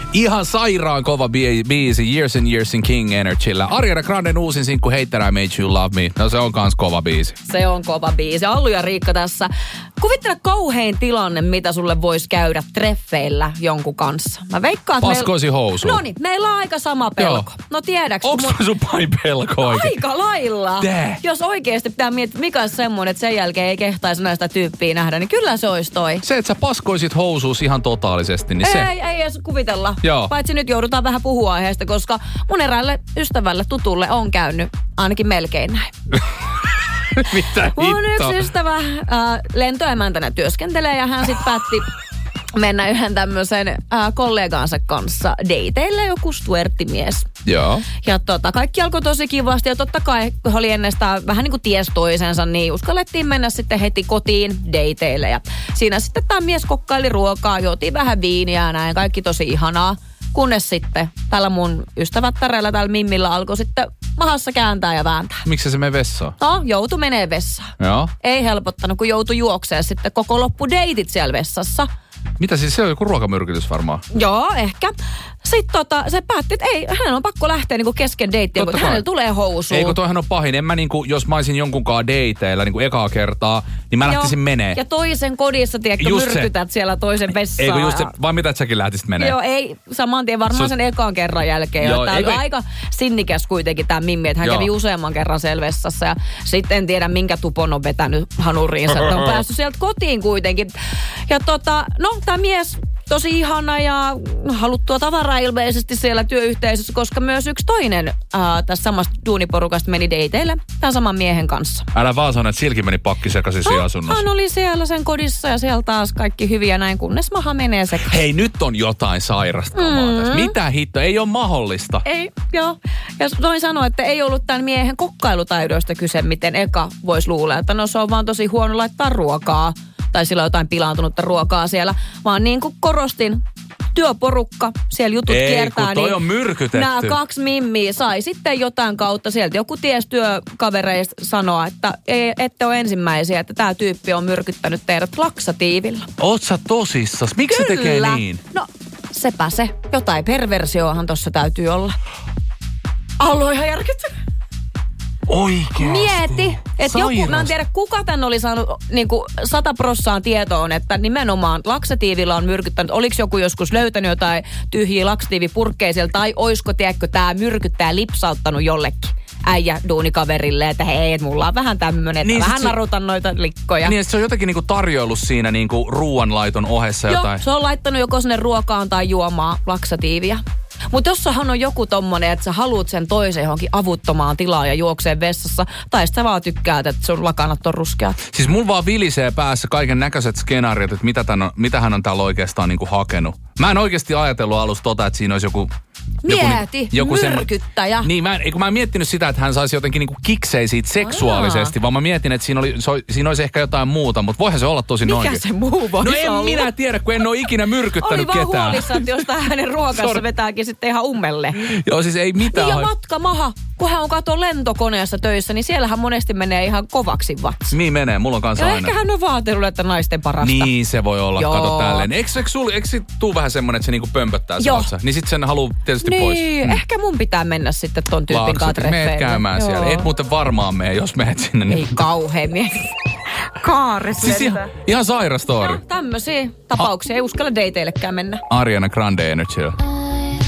Ihan sairaan kova biisi Years and Years in King Energyllä. Ariana Granden uusin sinkku Hate That I Made You Love Me. No se on kans kova biisi. Se on kova biisi. Allu ja Riikka tässä. Kuvittele kauhein tilanne, mitä sulle voisi käydä treffeillä jonkun kanssa. Mä veikkaan, että paskoisi housuun. Noniin, meillä on aika sama pelko. Joo. No tiedäks? Onko sun pahin pelko oikein? Aika lailla. Jos oikeesti pitää miettiä, mikä olisi semmoinen, että sen jälkeen ei kehtaisi näistä tyyppiä nähdä, niin kyllä se olisi toi. Se, että sä paskoisit housuus ihan totaalisesti, niin se... Ei edes kuvitella. Joo. Paitsi nyt joudutaan vähän puhua aiheesta, koska mun eräälle ystävälle, tutulle on käynyt ainakin melkein näin. Mitä mun yksi ystävä lentoemäntänä työskentelee ja hän sitten päätti mennä yhden tämmöisen kollegaansa kanssa dateille, joku Stuartti-mies. Joo. Ja kaikki alkoi tosi kivasti ja totta kai, kun oli ennestään vähän niin kuin ties toisensa, niin uskallettiin mennä sitten heti kotiin dateille. Ja siinä sitten tämä mies kokkaili ruokaa, juotiin vähän viiniä ja näin, kaikki tosi ihanaa. Kunnes sitten tällä mun ystävättärellä, tällä Mimmillä alkoi sitten mahassa kääntää ja vääntää. Miksi se menee vessaan? No, joutui menee vessaan. Joo. Ei helpottanut, kun joutui juokseen sitten koko loppudeitit siellä vessassa. Mitä siis se on joku ruokamyrkytys varmaan? Joo, ehkä. Sitten se päätti, että ei, hänen on pakko lähteä niinku kesken deittiä, kun hänellä tulee housuun. Ei, kun toihan on pahin. En mä niinku, jos mä olisin jonkunkaan dateilla niinku ekaa kertaa, niin mä lähtisin menee. Ja toisen kodissa, tiedätkö, myrkytät siellä toisen vessaan. Ei, kun just se, vaan mitä että säkin lähtisit menee? Joo, ei, saman tien varmaan sen ekaan kerran jälkeen. Joo, tämä on aika sinnikäs kuitenkin tämä Mimmi, että hän kävi useamman kerran siellä vessassa. Ja sitten en tiedä, minkä tupon on vetänyt hanuriinsa, että on päässyt sieltä kotiin kuitenkin. Ja no, tämä mies... Tosi ihana ja haluttua tavaraa ilmeisesti siellä työyhteisössä, koska myös yksi toinen tässä samasta duuniporukasta meni dateille tämän saman miehen kanssa. Älä vaan sano, että silläkin meni pakki sekaisin siinä asunnossa. Hän oli siellä sen kodissa ja siellä taas kaikki hyviä näin, kunnes maha menee sekaisin. Hei, nyt on jotain sairasta tässä. Mitä hitto? Ei ole mahdollista. Ei, joo. Ja noin sanoa, että ei ollut tämän miehen kokkailutaidoista kyse, miten eka voisi luulla, että no se on vaan tosi huono laittaa ruokaa. Tai sillä on jotain pilaantunutta ruokaa siellä, vaan niin kuin korostin, työporukka, siellä jutut kiertää. Ei, kun toi on myrkytetty. Nämä kaksi mimmiä sai sitten jotain kautta sieltä. Joku ties työkavereista sanoa, että ette ole ensimmäisiä, että tämä tyyppi on myrkyttänyt teidät laksatiivilla. Oot sä tosissas? Miksi se tekee niin? No, sepä se. Jotain perversioahan tossa täytyy olla. Allu ihan järkyttynyt. Oikeasti. Mieti, että joku, mä en tiedä kuka tän oli saanut niinku 100% tietoon, että nimenomaan laksatiivilla on myrkyttänyt. Oliko joku joskus löytänyt jotain tyhjiä laksatiivipurkkeja siellä, tai oisko, tiedätkö, tää myrkyttäjä lipsauttanut jollekin äijä duunikaverille, että hei, et mulla on vähän tämmönen, että niin vähän narutan noita likkoja. Niin, se on jotenkin niinku tarjoillut siinä niinku ruoanlaiton ohessa jotain. Joo, se on laittanut joko sinne ruokaan tai juomaan laksatiivia. Mutta jossahan on joku tommonen, että sä haluut sen toisen johonkin avuttomaan tilaan ja juokseen vessassa, tai sä vaan tykkäät, että sun lakanat on ruskeat. Siis mulla vaan vilisee päässä kaiken näköiset skenaariot, että mitä hän on täällä oikeastaan niinku hakenut. Mä en oikeasti ajatellut alusta että siinä olisi joku myrkyttäjä. Niin, mä en miettinyt sitä, että hän saisi jotenkin niinku kiksei siitä seksuaalisesti, vaan mä mietin, että siinä olisi ehkä jotain muuta, mutta voihan se olla tosi noinkin. Mikä se muu voisi olla? No en minä tiedä, kun en ole ikinä myrkyttänyt ketään. Oli vaan huolissaan, että jostain hänen ruokassa vetääkin sitten ihan ummelle. Joo, siis ei mitään. Niin ja matkamaha, kun hän on kato lentokoneessa töissä, niin siellähän monesti menee ihan kovaksi vatsa. Niin menee, mulla on kanssa aina. Ehkä hän on vaatellut, että naisten parasta. Niin se voi olla, kato tälleen. Eikö se tuu vähän semmoinen, että se niinku pömpöttää se vatsa? Niin sit sen haluu tietysti pois. Niin, ehkä mun pitää mennä sitten ton tyypin kanssa treffeille. Meet käymään siellä. Et muuten varmaan mene, jos meet sinne. Niin. Ei kauhean Kaares siis ihan sairas story. No, tämmöisiä tapauksia ei uskalla dateillekään mennä. Ariana Grande Energy.